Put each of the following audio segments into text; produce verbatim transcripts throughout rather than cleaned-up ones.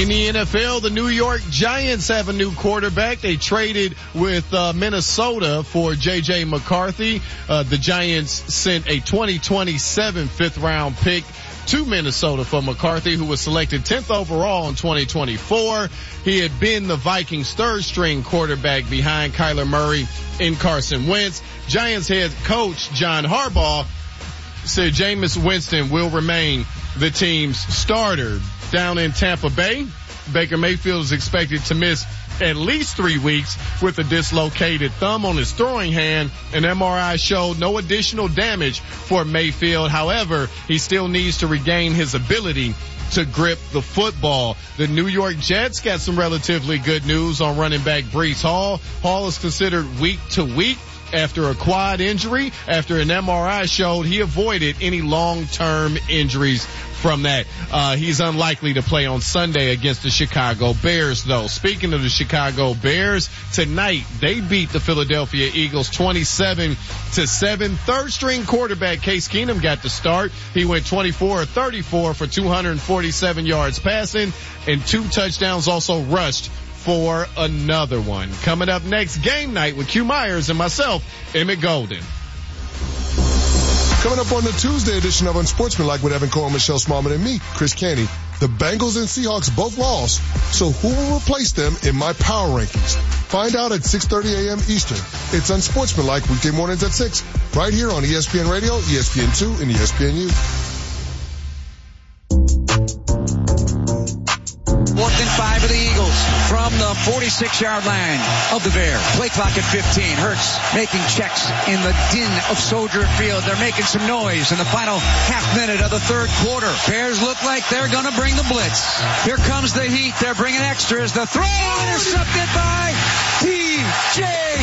In the N F L, the New York Giants have a new quarterback. They traded with uh, Minnesota for J J McCarthy. Uh, the Giants sent a twenty twenty-seven fifth round pick to Minnesota for McCarthy, who was selected tenth overall in twenty twenty-four. He had been the Vikings' third string quarterback behind Kyler Murray and Carson Wentz. Giants head coach John Harbaugh said Jameis Winston will remain the team's starter. Down in Tampa Bay, Baker Mayfield is expected to miss at least three weeks with a dislocated thumb on his throwing hand. An M R I showed no additional damage for Mayfield. However, he still needs to regain his ability to grip the football. The New York Jets got some relatively good news on running back Breece Hall. Hall is considered week to week after a quad injury, after an M R I showed he avoided any long-term injuries from that. Uh, he's unlikely to play on Sunday against the Chicago Bears, though. Speaking of the Chicago Bears, tonight they beat the Philadelphia Eagles twenty-seven to seven. Third string quarterback Case Keenum got the start. He went twenty-four of thirty-four for two hundred forty-seven yards passing and two touchdowns, also rushed for another one. Coming up next, Game Night with Q Myers and myself, Emmett Golden. Coming up on the Tuesday edition of Unsportsmanlike with Evan Cole, Michelle Smallman, and me, Chris Canty. The Bengals and Seahawks both lost, so who will replace them in my power rankings? Find out at six thirty a.m. Eastern. It's Unsportsmanlike weekday mornings at six, right here on E S P N Radio, E S P N two, and E S P N U. Fourth and five of the Eagles from the forty-six yard line of the Bears. Play clock at fifteen. Hurts making checks in the din of Soldier Field. They're making some noise in the final half minute of the third quarter. Bears look like they're going to bring the blitz. Here comes the heat. They're bringing extras. The throw intercepted by T J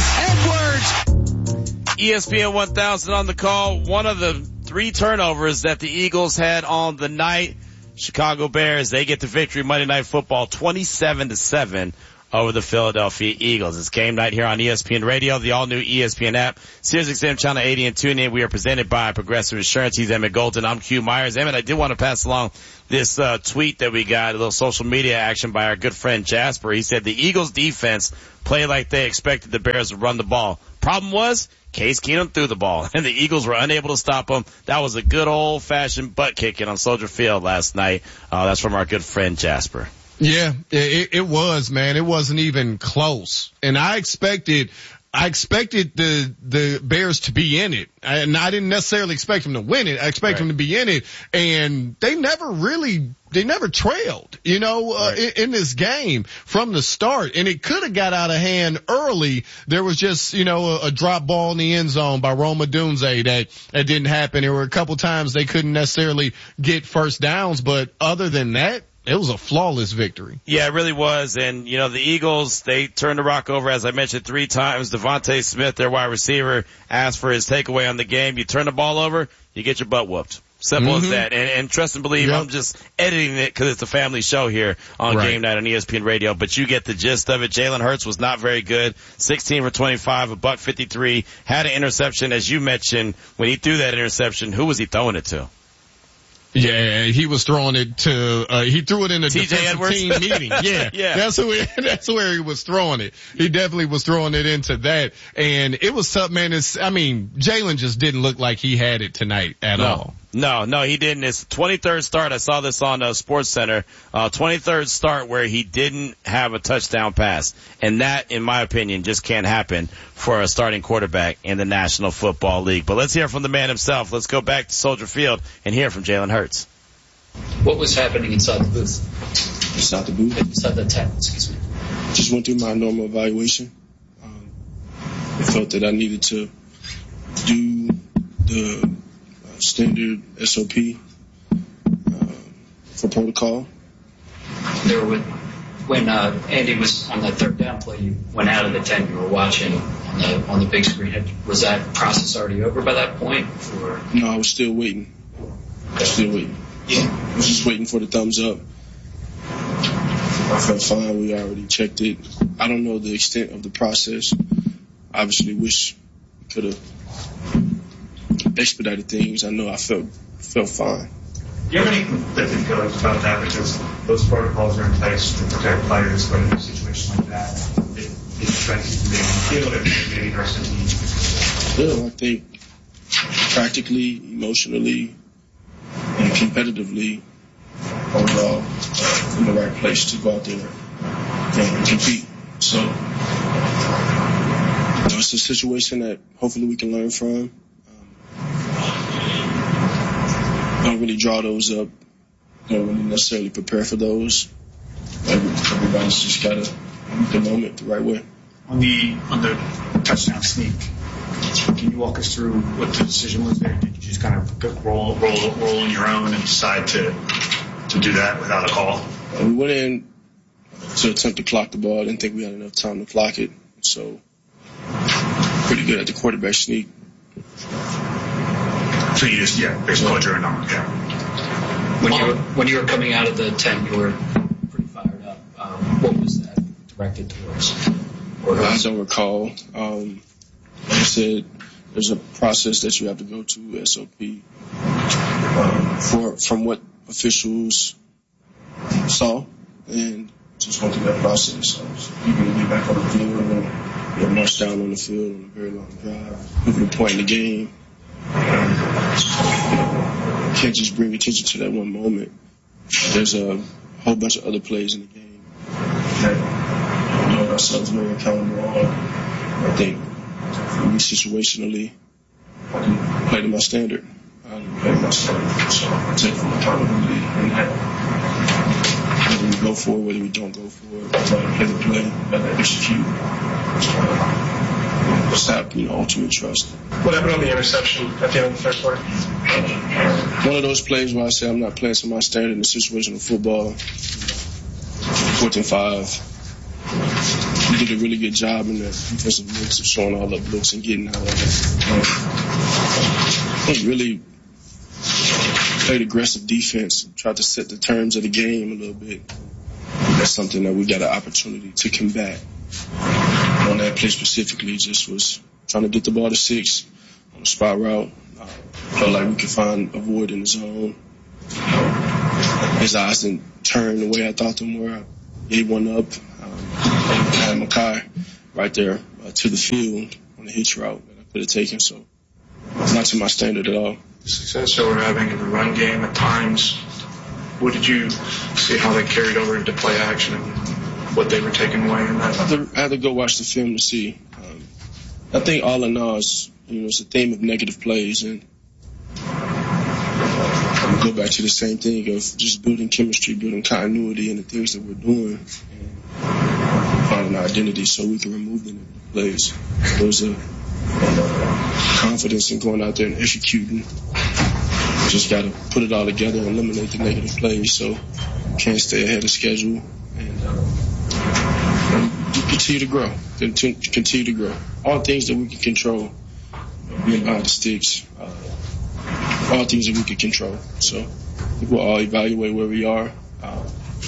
Edwards. E S P N one thousand on the call. One of the three turnovers that the Eagles had on the night. Chicago Bears, they get the victory Monday Night Football twenty-seven to seven over the Philadelphia Eagles. It's game night here on E S P N Radio, the all new E S P N app, Sirius X M Channel eighty and TuneIn. We are presented by Progressive Insurance. He's Emmett Golden. I'm Q Myers. Emmett, I did want to pass along this uh, tweet that we got, a little social media action by our good friend Jasper. He said the Eagles defense played like they expected the Bears to run the ball. Problem was, Case Keenum threw the ball, and the Eagles were unable to stop him. That was a good old-fashioned butt kicking on Soldier Field last night. Uh, that's from our good friend Jasper. Yeah, it, it was, man. It wasn't even close. And I expected, I expected the, the Bears to be in it. And I didn't necessarily expect them to win it. I expect right. them to be in it. And they never really, they never trailed, you know, uh, right. in, in this game from the start. And it could have got out of hand early. There was just, you know, a, a drop ball in the end zone by Roma Dunze that, that didn't happen. There were a couple times they couldn't necessarily get first downs. But other than that, it was a flawless victory. Yeah, it really was. And, you know, the Eagles, they turned the rock over, as I mentioned, three times. Devontae Smith, their wide receiver, asked for his takeaway on the game. You turn the ball over, you get your butt whooped. Simple mm-hmm. as that. And, and trust and believe, yep. I'm just editing it because it's a family show here on right. Game Night on E S P N Radio. But you get the gist of it. Jalen Hurts was not very good. sixteen for twenty-five, a buck fifty-three. Had an interception, as you mentioned. When he threw that interception, who was he throwing it to? Yeah, he was throwing it to, uh, he threw it in a T J defensive Edwards? team meeting. Yeah, yeah. That's who, he, that's where he was throwing it. He definitely was throwing it into that. And it was tough, man. It's, I mean, Jalen just didn't look like he had it tonight at no. all. No, no, he didn't. It's twenty-third start. I saw this on uh, Sports Center. Uh, twenty-third start where he didn't have a touchdown pass. And that, in my opinion, just can't happen for a starting quarterback in the National Football League. But let's hear from the man himself. Let's go back to Soldier Field and hear from Jalen Hurts. What was happening inside the booth? Inside the booth? Inside the tent, excuse me. Just went through my normal evaluation. Um, I felt that I needed to do the uh, standard S O P uh, for protocol. There were, when uh, Andy was on that third down play, you went out of the tent, you were watching on the on the big screen. Was that process already over by that point? Or? No, I was still waiting. I was still waiting. Yeah. I was just waiting for the thumbs up. I felt fine. We already checked it. I don't know the extent of the process. Obviously, wish we could have expedited things. I know I felt felt fine. Do you have any conflicting feelings about that? Because those protocols are in place to protect players, but in a situation like that, it, it prevents you from being on the field and maybe hurts the team. Yeah, I think practically, emotionally, and competitively, overall, uh, in the right place to go out there and compete. So, you know, it's a situation that hopefully we can learn from. Don't really draw those up. Don't really necessarily prepare for those. Everybody's just got to meet the moment the right way. On the on the touchdown sneak, can you walk us through what the decision was there? Did you just kind of roll roll roll on your own and decide to to do that without a call? Uh, we went in to attempt to clock the ball. I didn't think we had enough time to clock it, so pretty good at the quarterback sneak. So you just, yeah, basically drew a number, yeah. When you were, when you were coming out of the tent, you were pretty fired up. Um, what was that directed towards? Or I don't recall. Um, like I said, there's a process that you have to go to, S O P, um, for from what officials saw, and just went through that process. So you can get back on the field and you know, march down on the field on a very long drive, moving the point in the game. Um, can't just bring attention to that one moment. There's a whole bunch of other plays in the game that we hold ourselves very accountable on. I think for me, situationally, I can play to my standard. I can play to my standard. So I take full accountability in that. Whether we go for it, whether we don't go for it, whether I play the play, whether I execute. So, what's that, you know, ultimate trust. What happened on the interception at the end of the third quarter? One of those plays where I say I'm not playing to my standard in a situation of football. Fourth and five. We did a really good job in the defensive mix of showing all up looks and getting out of it. I really played aggressive defense, tried to set the terms of the game a little bit. That's something that we got an opportunity to combat. On that play specifically, just was trying to get the ball to six on a spot route. Uh, felt like we could find a void in the zone. His eyes didn't turn the way I thought them were. I gave one up. Um, I had Makai right there uh, to the field on the hitch route that I could have taken. So it's not to my standard at all. The success that we're having in the run game at times, what did you see how they carried over into play action and what they were taking away in that? I had to, I had to go watch the film to see. Um, I think all in all, it's, you know, it's a theme of negative plays, and uh, we go back to the same thing of just building chemistry, building continuity in the things that we're doing, and finding our identity so we can remove the negative plays. There's a uh, confidence in going out there and executing. Just got to put it all together and eliminate the negative plays so we can't stay ahead of schedule. And uh, continue to grow, continue to grow. All things that we can control, being behind the sticks, uh, all things that we can control. So I think we'll all evaluate where we are uh,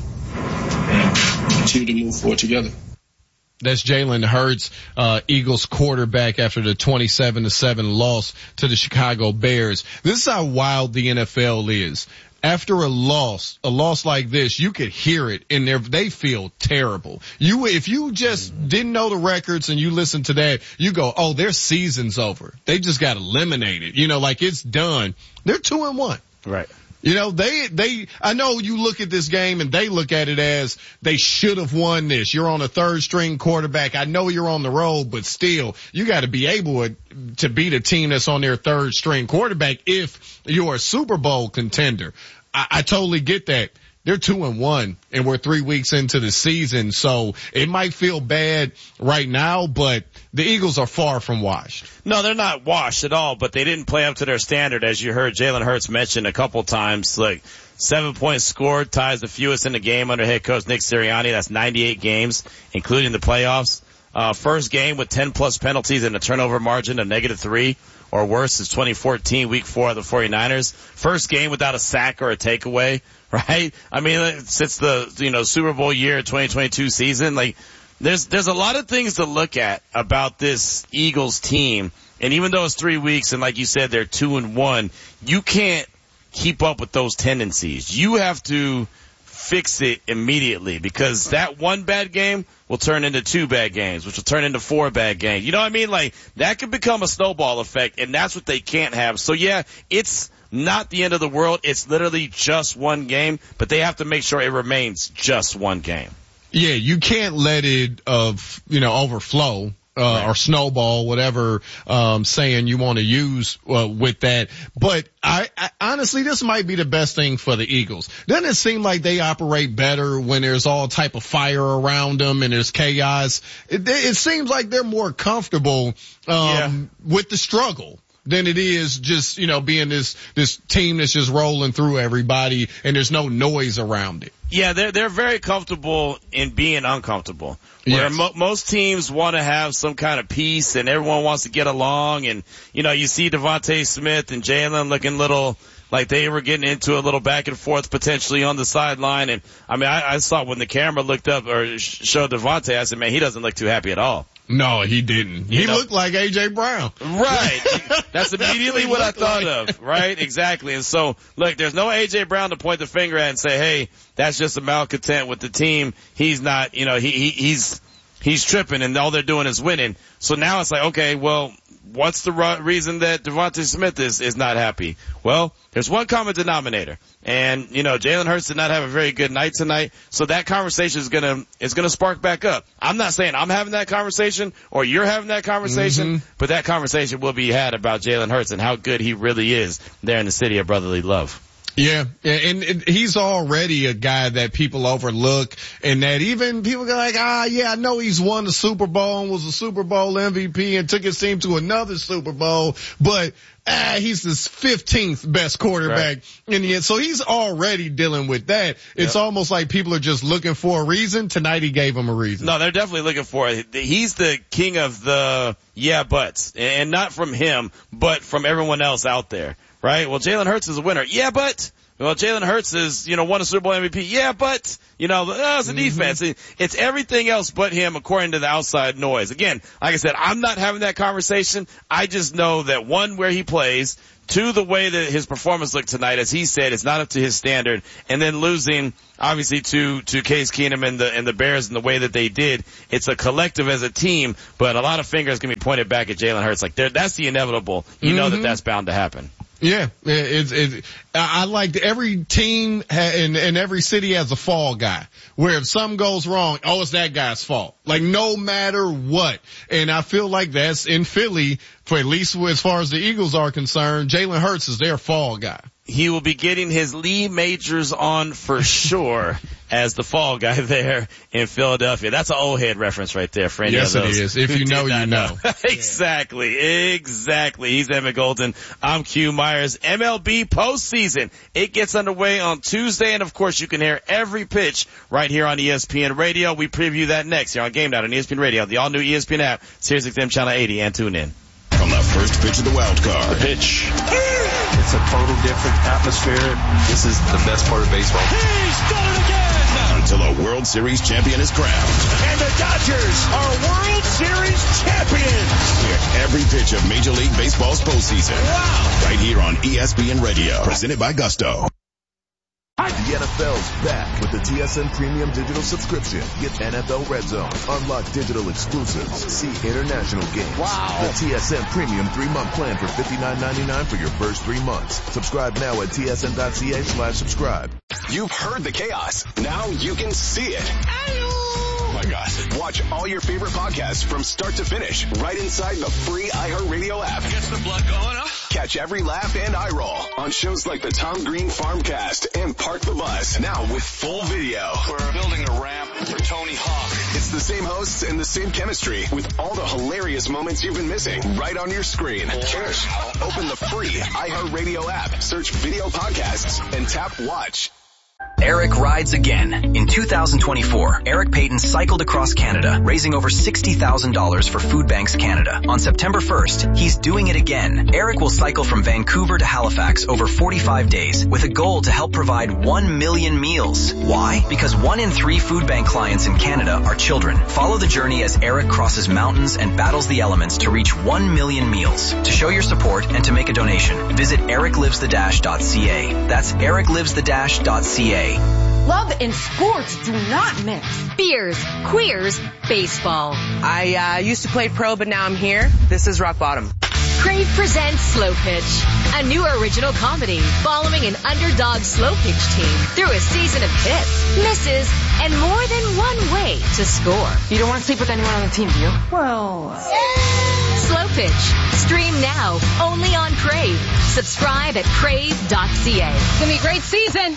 and continue to move forward together. That's Jalen Hurts, uh, Eagles quarterback after the twenty-seven to seven loss to the Chicago Bears. This is how wild the N F L is. After a loss, a loss like this, you could hear it in their, they feel terrible. You, if you just didn't know the records and you listen to that, you go, oh, their season's over. They just got eliminated. You know, like it's done. They're two and one. Right. You know, they, they, I know you look at this game and they look at it as they should have won this. You're on a third string quarterback. I know you're on the road, but still, you got to be able to beat a team that's on their third string quarterback if you're a Super Bowl contender. I, I totally get that. They're two and one and we're three weeks into the season. So it might feel bad right now, but the Eagles are far from washed. No, they're not washed at all, but they didn't play up to their standard. As you heard Jalen Hurts mention a couple times, like seven points scored ties the fewest in the game under head coach Nick Sirianni. That's ninety-eight games, including the playoffs. Uh, first game with ten plus penalties and a turnover margin of negative three or worse is twenty fourteen, week four of the 49ers. First game without a sack or a takeaway, right? I mean, since the, you know, Super Bowl year twenty twenty-two season, like, there's, there's a lot of things to look at about this Eagles team. And even though it's three weeks and like you said, they're two and one, you can't keep up with those tendencies. You have to fix it immediately, because that one bad game will turn into two bad games, which will turn into four bad games. You know what I mean? Like, that could become a snowball effect, and that's what they can't have. So yeah, it's not the end of the world. It's literally just one game, but they have to make sure it remains just one game. Yeah, you can't let it, uh, you know, overflow. Uh, right. Or snowball, whatever, um, saying you want to use, uh, with that. But I, I, honestly, this might be the best thing for the Eagles. Doesn't it seem like they operate better when there's all type of fire around them and there's chaos? It, it seems like they're more comfortable, um, yeah. with the struggle than it is just, you know, being this, this team that's just rolling through everybody and there's no noise around it. Yeah, they're, they're very comfortable in being uncomfortable. Where yes. mo- most teams want to have some kind of peace and everyone wants to get along, and, you know, you see Devontae Smith and Jalen looking little like they were getting into a little back and forth potentially on the sideline. And I mean, I, I saw when the camera looked up or showed Devontae, I said, man, he doesn't look too happy at all. No, he didn't. You he know? looked like A J Brown. Right. That's immediately what I thought like. of. Right? Exactly. And so, look, there's no A J Brown to point the finger at and say, hey, that's just a malcontent with the team. He's not, you know, he, he he's he's tripping and all they're doing is winning. So now it's like, okay, well, what's the re- reason that Devontae Smith is, is not happy? Well, there's one common denominator. And, you know, Jalen Hurts did not have a very good night tonight. So that conversation is gonna, is gonna spark back up. I'm not saying I'm having that conversation or you're having that conversation, mm-hmm. but that conversation will be had about Jalen Hurts and how good he really is there in the city of brotherly love. Yeah, and, and he's already a guy that people overlook, and that even people go like, ah, yeah, I know he's won the Super Bowl and was a Super Bowl M V P and took his team to another Super Bowl, but ah, he's the fifteenth best quarterback right. in the end. So he's already dealing with that. It's yep. almost like people are just looking for a reason. Tonight he gave him a reason. No, they're definitely looking for it. He's the king of the yeah buts, and not from him, but from everyone else out there. Right? Well, Jalen Hurts is a winner. Yeah, but, well, Jalen Hurts is, you know, won a Super Bowl M V P. Yeah, but, you know, oh, it's a mm-hmm. defense. It's everything else but him according to the outside noise. Again, like I said, I'm not having that conversation. I just know that one, where he plays, two, the way that his performance looked tonight, as he said, it's not up to his standard, and then losing, obviously, to, to Case Keenum and the, and the Bears in the way that they did. It's a collective as a team, but a lot of fingers can be pointed back at Jalen Hurts. Like, that's the inevitable. You mm-hmm. know that that's bound to happen. Yeah, it's, it's, I like every team ha- and, and every city has a fall guy where if something goes wrong, oh, it's that guy's fault. Like no matter what. And I feel like that's in Philly, for at least as far as the Eagles are concerned, Jalen Hurts is their fall guy. He will be getting his Lee Majors on for sure as the fall guy there in Philadelphia. That's an old head reference right there for any yes, of those. Yes, it is. If you know, you know. know. Exactly. Exactly. He's Emmett Golden. I'm Q Myers. M L B postseason. It gets underway on Tuesday, and of course you can hear every pitch right here on E S P N Radio. We preview that next here on Game Night on E S P N Radio, the all-new E S P N app, Sirius X M Channel eighty, and tune in. From the first pitch of the wild card. The pitch. It's a total different atmosphere. This is the best part of baseball. He's done it again! Until a World Series champion is crowned. And the Dodgers are World Series champions! Hear every pitch of Major League Baseball's postseason. Wow! Right here on E S P N Radio. Presented by Gusto. The N F L's back with the T S N Premium Digital subscription. Get N F L Red Zone, unlock digital exclusives, see international games. Wow. The T S N Premium three-month plan for fifty-nine ninety-nine for your first three months. Subscribe now at tsn.ca slash subscribe. You've heard the chaos. Now you can see it. Oh my gosh. Watch all your favorite podcasts from start to finish right inside the free iHeartRadio app. Gets the blood going, huh? Catch every laugh and eye roll on shows like the Tom Green Farmcast and Park the Bus. Now with full video. We're building a ramp for Tony Hawk. It's the same hosts and the same chemistry with all the hilarious moments you've been missing right on your screen. Cheers. Open the free iHeartRadio app, search video podcasts, and tap watch. Eric rides again. In two thousand twenty-four, Eric Payton cycled across Canada, raising over sixty thousand dollars for Food Banks Canada. On September first, he's doing it again. Eric will cycle from Vancouver to Halifax over forty-five days with a goal to help provide one million meals. Why? Because one in three Food Bank clients in Canada are children. Follow the journey as Eric crosses mountains and battles the elements to reach one million meals. To show your support and to make a donation, visit eric lives the dash dot c a. That's eric lives the dash dot c a. Love and sports do not mix. Beers, queers, baseball. I uh, used to play pro, but now I'm here. This is rock bottom. Crave presents Slow Pitch, a new original comedy following an underdog slow pitch team through a season of hits, misses, and more than one way to score. You don't want to sleep with anyone on the team, do you? Well... Slow Pitch. Stream now, only on Crave. Subscribe at crave dot c a. It's going to be a great season.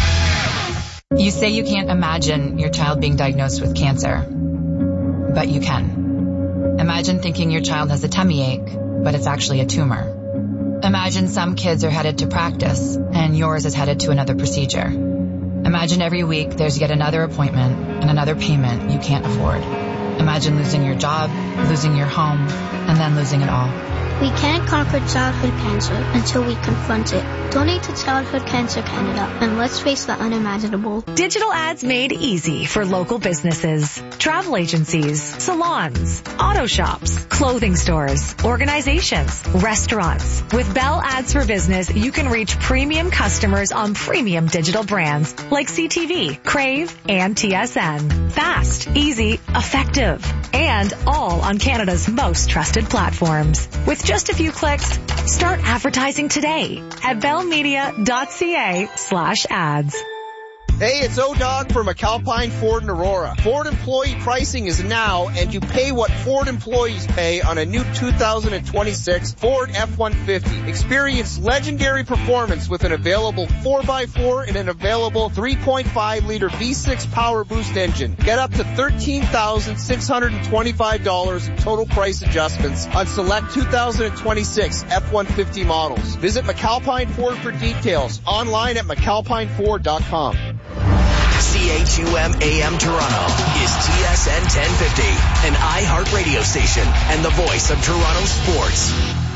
You say you can't imagine your child being diagnosed with cancer, but you can. Imagine thinking your child has a tummy ache, but it's actually a tumor. Imagine some kids are headed to practice, and yours is headed to another procedure. Imagine every week there's yet another appointment and another payment you can't afford. Imagine losing your job, losing your home, and then losing it all. We can't conquer childhood cancer until we confront it. Donate to Childhood Cancer Canada and let's face the unimaginable. Digital ads made easy for local businesses, travel agencies, salons, auto shops, clothing stores, organizations, restaurants. With Bell Ads for Business, you can reach premium customers on premium digital brands like C T V, Crave, and T S N. Fast, easy, effective, and all on Canada's most trusted platforms. With just a few clicks, start advertising today at bellmedia.ca slash ads. Hey, it's O-Dog from McAlpine Ford in Aurora. Ford employee pricing is now, and you pay what Ford employees pay on a new two thousand twenty-six Ford F one fifty. Experience legendary performance with an available four by four and an available three point five liter V six Power Boost engine. Get up to thirteen thousand six hundred twenty-five dollars in total price adjustments on select two thousand twenty-six F one fifty models. Visit McAlpine Ford for details. Online at mcalpine ford dot com. C H U M A M Toronto is T S N ten fifty, an iHeart radio station and the voice of Toronto sports.